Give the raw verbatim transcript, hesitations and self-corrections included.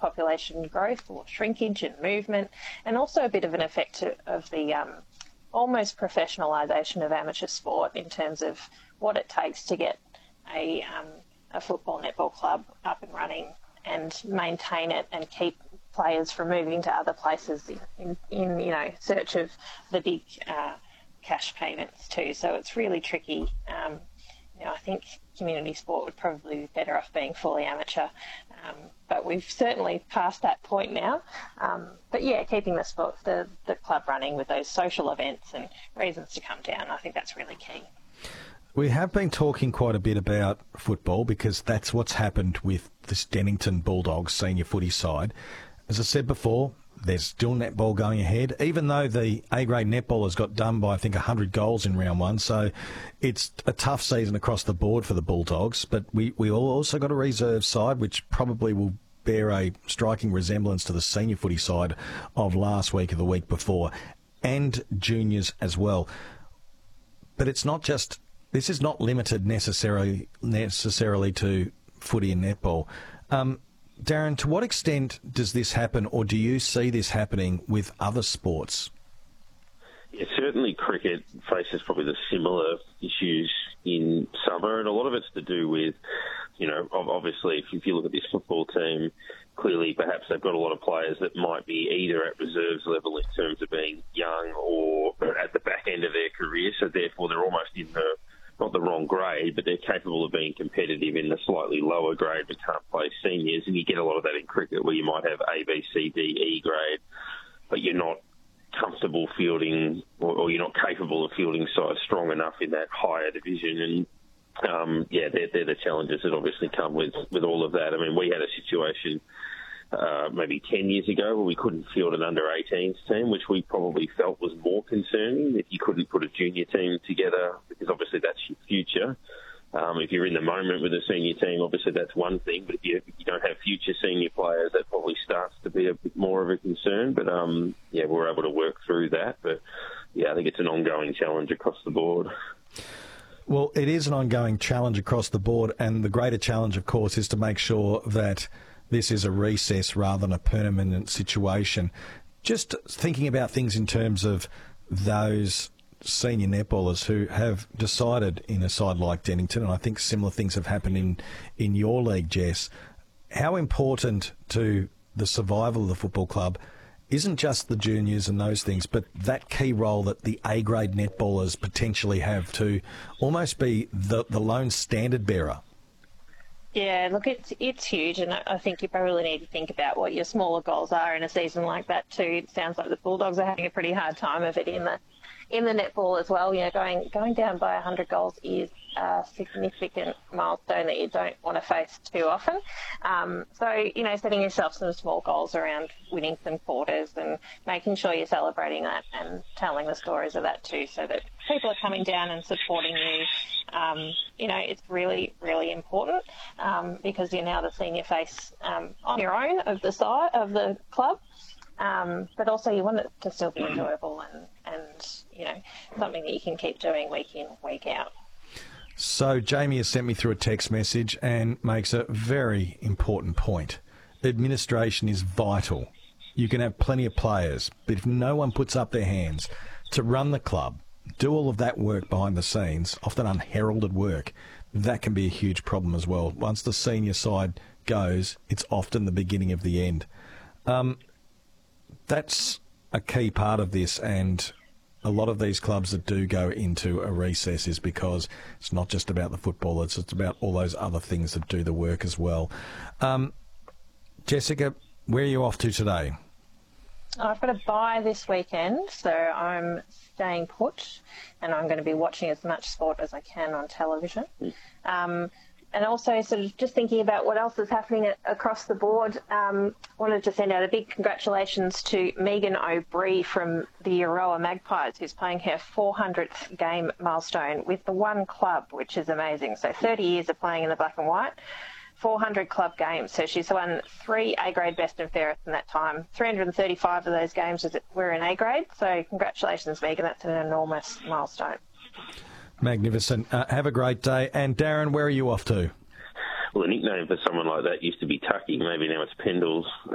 population growth or shrinkage and movement, and also a bit of an effect of the um, almost professionalisation of amateur sport in terms of what it takes to get a, um, a football netball club up and running and maintain it and keep players from moving to other places in, in, in you know, search of the big uh, cash payments too. So it's really tricky. Um, you know, I think community sport would probably be better off being fully amateur, um, but we've certainly passed that point now. Um, but yeah, keeping the sport, the, the club running with those social events and reasons to come down, I think that's really key. We have been talking quite a bit about football because that's what's happened with this Dennington Bulldogs senior footy side. As I said before, there's still netball going ahead, even though the A-grade netballers got done by, I think, one hundred goals in round one. So it's a tough season across the board for the Bulldogs. But we, we also got a reserve side, which probably will bear a striking resemblance to the senior footy side of last week or the week before, and juniors as well. But it's not just, this is not limited necessarily, necessarily to footy and netball. Um, Darren, to what extent does this happen, or do you see this happening with other sports? Yeah, certainly cricket faces probably the similar issues in summer, and a lot of it's to do with, you know, obviously if, if you look at this football team, clearly perhaps they've got a lot of players that might be either at reserves level in terms of being young or at the back end of their career, so therefore they're almost in the not the wrong grade, but they're capable of being competitive in the slightly lower grade but can't play seniors. And you get a lot of that in cricket where you might have A, B, C, D, E grade, but you're not comfortable fielding or, or you're not capable of fielding sides strong enough in that higher division. And um, yeah, they're, they're the challenges that obviously come with, with all of that. I mean, we had a situation Uh, maybe ten years ago where we couldn't field an under eighteens team, which we probably felt was more concerning, that you couldn't put a junior team together, because obviously that's your future. Um, if you're in the moment with a senior team, obviously that's one thing, but if you, if you don't have future senior players, that probably starts to be a bit more of a concern. But um, yeah, we're able to work through that. But yeah, I think it's an ongoing challenge across the board. Well, it is an ongoing challenge across the board, and the greater challenge, of course, is to make sure that this is a recess rather than a permanent situation. Just thinking about things in terms of those senior netballers who have decided in a side like Dennington, and I think similar things have happened in, in your league, Jess, how important to the survival of the football club isn't just the juniors and those things, but that key role that the A-grade netballers potentially have to almost be the, the lone standard bearer. Yeah, look, it's it's huge, and I think you probably need to think about what your smaller goals are in a season like that too. It sounds like the Bulldogs are having a pretty hard time of it in the in the netball as well. You know, going going down by one hundred goals is a significant milestone that you don't want to face too often. Um, so, you know, setting yourself some small goals around winning some quarters and making sure you're celebrating that and telling the stories of that too, so that people are coming down and supporting you. Um, you know, it's really, really important um, because you're now the senior face um, on your own of the side of the club. Um, but also you want it to still be enjoyable and, and, you know, something that you can keep doing week in, week out. So Jamie has sent me through a text message and makes a very important point. Administration is vital. You can have plenty of players, but if no one puts up their hands to run the club, do all of that work behind the scenes, often unheralded work, that can be a huge problem as well. Once the senior side goes, it's often the beginning of the end. Um, that's a key part of this, and a lot of these clubs that do go into a recess is because it's not just about the footballers, it's about all those other things that do the work as well. Um, Jessica, where are you off to today? I've got a bye this weekend, so I'm staying put, and I'm going to be watching as much sport as I can on television. Um, and also sort of just thinking about what else is happening at, across the board, um, wanted to send out a big congratulations to Megan O'Bree from the Euroa Magpies, who's playing her four hundredth game milestone with the one club, which is amazing. So thirty years of playing in the black and white. four hundred club games. So she's won three A-grade best and fairest in that time. three hundred thirty-five of those games were in A-grade. So congratulations, Megan. That's an enormous milestone. Magnificent. Uh, have a great day. And Darren, where are you off to? Well, the nickname for someone like that used to be Tucky. Maybe now it's Pendles.